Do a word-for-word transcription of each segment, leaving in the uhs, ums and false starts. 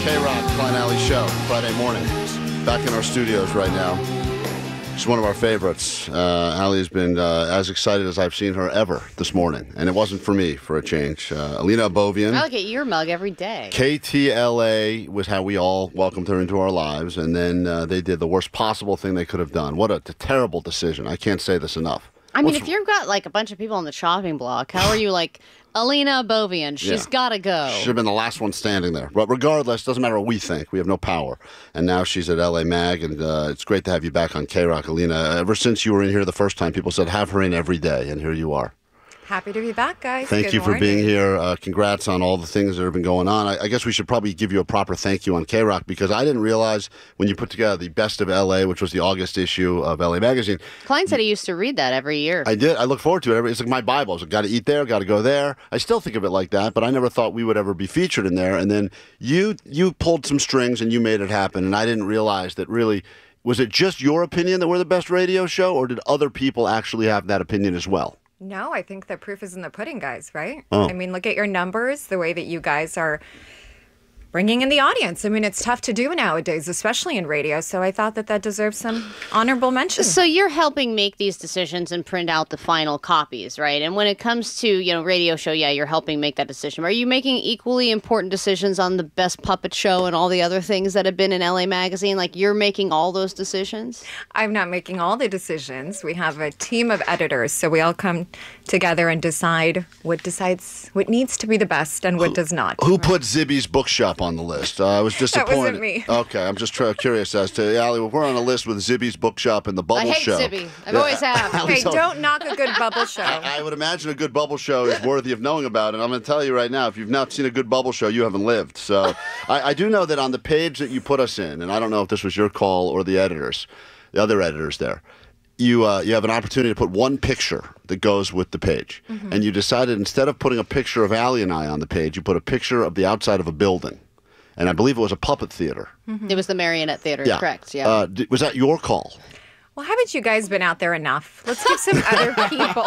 K-Rock, Klein Alley Show, Friday morning. Back in our studios right now. She's one of our favorites. Uh, Allie has been uh, as excited as I've seen her ever this morning. And it wasn't for me, for a change. Uh, Alina Abovian. I look at your mug every day. K T L A was how we all welcomed her into our lives. And then uh, they did the worst possible thing they could have done. What a t- terrible decision. I can't say this enough. I mean, What's... if you've got like a bunch of people on the chopping block, how are you like, Alina Abovian, she's Yeah. got to go. Should have been the last one standing there. But regardless, doesn't matter what we think. We have no power. And now she's at L A Mag, and uh, it's great to have you back on K-Rock, Alina. Ever since you were in here the first time, people said, have her in every day, and here you are. Happy to be back, guys. Thank Good you for morning. being here. Uh, congrats on all the things that have been going on. I, I guess we should probably give you a proper thank you on K-Rock, because I didn't realize when you put together the Best of L A, which was the August issue of L A Magazine. Klein said he used to read that every year. I did. I look forward to it. It's like my Bible. It's like, got to eat there, got to go there. I still think of it like that, but I never thought we would ever be featured in there. And then you you pulled some strings and you made it happen, and I didn't realize that really... Was it just your opinion that we're the best radio show, or did other people actually have that opinion as well? No, I think the proof is in the pudding, guys, right? Oh. I mean, look at your numbers, the way that you guys are bringing in the audience. I mean, it's tough to do nowadays, especially in radio. So I thought that that deserves some honorable mention. So you're helping make these decisions and print out the final copies, right? And when it comes to, you know, radio show, yeah, you're helping make that decision. Are you making equally important decisions on the best puppet show and all the other things that have been in L A Magazine? Like, you're making all those decisions? I'm not making all the decisions. We have a team of editors, so we all come together and decide what decides what needs to be the best and what does not. Who put Zibby's Bookshop on the list? Uh, I was disappointed. That wasn't me. Okay, I'm just try- curious as to, Allie, we're on a list with Zibby's Bookshop and the Bubble I hate Show. Zibby. I've always have. Hey, don't knock a good bubble show. I, I would imagine a good bubble show is worthy of knowing about, and I'm going to tell you right now, if you've not seen a good bubble show, you haven't lived. So I, I do know that on the page that you put us in, and I don't know if this was your call or the editors, the other editors there, you uh, you have an opportunity to put one picture that goes with the page. Mm-hmm. And you decided instead of putting a picture of Allie and I on the page, you put a picture of the outside of a building. And I believe it was a puppet theater. Mm-hmm. It was the Marionette Theater, Yeah. correct? Yeah. Uh, d- was that your call? Well, haven't you guys been out there enough? Let's give some other people.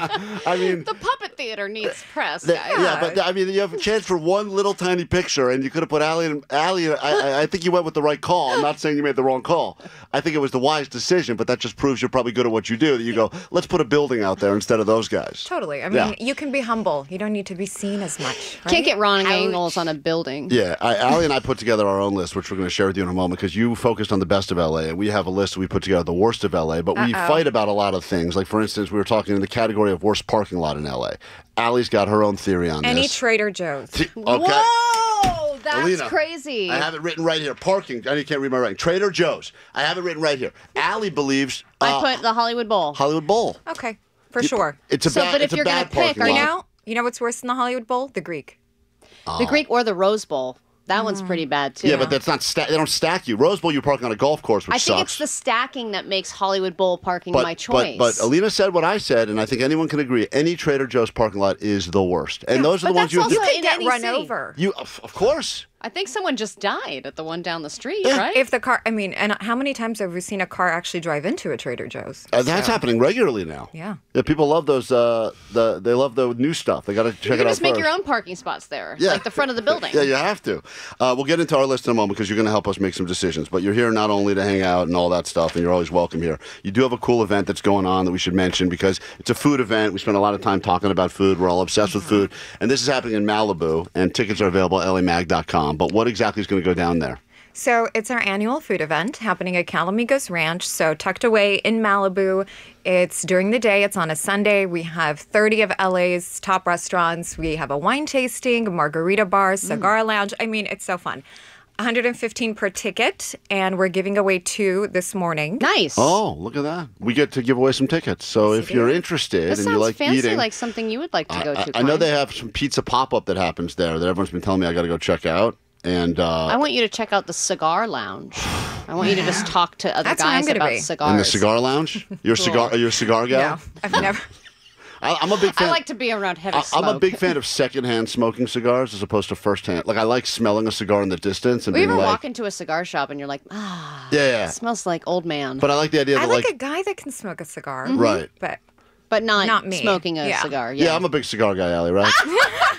I mean... The puppet theater needs press, The, guys. yeah, but I mean, you have a chance for one little tiny picture, and you could have put Allie and Allie. I, I, I think you went with the right call. I'm not saying you made the wrong call. I think it was the wise decision, but that just proves you're probably good at what you do. That you go, let's put a building out there instead of those guys. Totally. I mean, Yeah. you can be humble. You don't need to be seen as much. Right? Can't get wrong Ouch. angles on a building. Yeah, I, Allie and I put together our own list, which we're going to share with you in a moment, because you focused on the best of L A, and we have a list that we put together, the worst of L A, but we Uh-oh. fight about a lot of things. Like, for instance, we were talking in the category of worst parking lot in L A. Allie's got her own theory on Any this. Trader Joe's. Okay. Whoa! That's Alina, crazy. I have it written right here. Parking. I can't read my writing. Trader Joe's. I have it written right here. Allie believes I uh, put the Hollywood Bowl. Hollywood Bowl. Okay, for sure. It's a So, bad. but if it's a you're gonna bad pick, parking are You lot. know, you know what's worse than the Hollywood Bowl? The Greek. The Greek or the Rose Bowl. That one's pretty bad, too. Yeah, but that's not. Sta- they don't stack you. Rose Bowl, you park on a golf course, which I think sucks. it's the stacking that makes Hollywood Bowl parking but, my choice. But, but Alina said what I said, and I think anyone can agree. Any Trader Joe's parking lot is the worst, and those are but the ones that's you. also you, You could in get any run city. over. you of, of course. I think someone just died at the one down the street, Yeah. right? If the car, I mean, and how many times have we seen a car actually drive into a Trader Joe's? Uh, that's So, happening regularly now. Yeah. Yeah, people love those. Uh, the they love the new stuff. They got to check you it can out just make first. your own parking spots there, Yeah. like the front of the building. Yeah, you have to. Uh, we'll get into our list in a moment because you're going to help us make some decisions. But you're here not only to hang out and all that stuff, and you're always welcome here. You do have a cool event that's going on that we should mention because it's a food event. We spend a lot of time talking about food. We're all obsessed with food. And this is happening in Malibu, and tickets are available at L A mag dot com. But what exactly is going to go down there? So it's our annual food event happening at Calamigos Ranch. So tucked away in Malibu. It's during the day. It's on a Sunday. We have thirty of L A's top restaurants. We have a wine tasting, a margarita bar, cigar lounge. I mean, it's so fun. one hundred fifteen per ticket, and we're giving away two this morning. Nice. Oh, look at that. We get to give away some tickets. So if you're interested That and sounds you like fancy, eating. like something you would like to go I, to. I know Klein. they have some pizza pop-up that happens there that everyone's been telling me I got to go check out. And uh, I want you to check out the cigar lounge. I want you to just talk to other That's where I'm guys gonna about be. cigars. in the cigar lounge. You're a cigar. You're a cigar guy. No, I've never. I, I'm a big fan. I like to be around heavy I, smoke. I'm a big fan of secondhand smoking cigars as opposed to firsthand. Like I like smelling a cigar in the distance and We being ever like, walk into a cigar shop and you're like, ah, yeah, yeah. it smells like old man. But I like the idea I that like, like, a guy that can smoke a cigar. right. But But not, Not me. smoking a Yeah. cigar. Yeah. Yeah, I'm a big cigar guy, Allie. Right?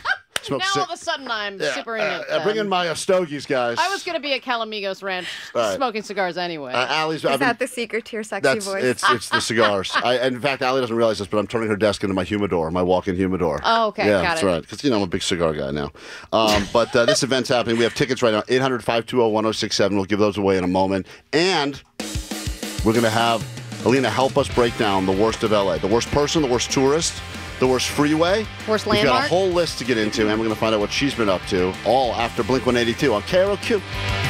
Smoke now cig- all of a sudden I'm Yeah, super into uh, it. uh, bring in then. my uh, stogies, guys. I was going to be at Calamigos Ranch Right. smoking cigars anyway. Uh, Allie's. Is I've been- that the secret to your sexy That's voice? it's it's the cigars. I, and in fact, Allie doesn't realize this, but I'm turning her desk into my humidor, my walk-in humidor. Oh, okay, Yeah, got that's it. right. Because you know I'm a big cigar guy now. Um, but uh, this event's happening. We have tickets right now. eight hundred, five two zero, one zero six seven. We'll give those away in a moment, and we're gonna have Alina help us break down the worst of L A, the worst person, the worst tourist, the worst freeway. Worst We've got landmark? a whole list to get into, and we're gonna find out what she's been up to. All after Blink one eighty-two on K R O Q.